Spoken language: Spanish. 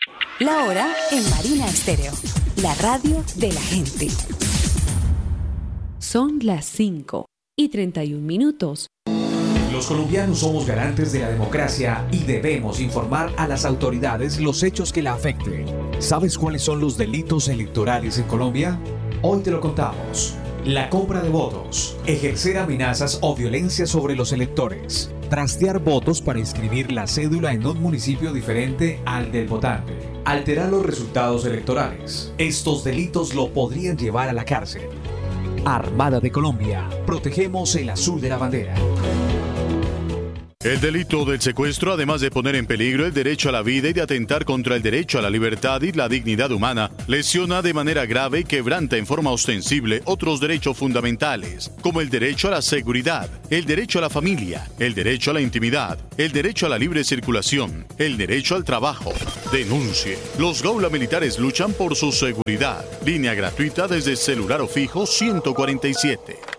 La hora en Marina Estéreo, la radio de la gente. Son las 5:31. Los colombianos somos garantes de la democracia y debemos informar a las autoridades los hechos que la afecten. ¿Sabes cuáles son los delitos electorales en Colombia? Hoy te lo contamos. La compra de votos, ejercer amenazas o violencia sobre los electores, trastear votos para inscribir la cédula en un municipio diferente al del votante, alterar los resultados electorales. Estos delitos lo podrían llevar a la cárcel. Armada de Colombia, protegemos el azul de la bandera. El delito del secuestro, además de poner en peligro el derecho a la vida y de atentar contra el derecho a la libertad y la dignidad humana, lesiona de manera grave y quebranta en forma ostensible otros derechos fundamentales, como el derecho a la seguridad, el derecho a la familia, el derecho a la intimidad, el derecho a la libre circulación, el derecho al trabajo. Denuncie. Los Gaula Militares luchan por su seguridad. Línea gratuita desde celular o fijo 147.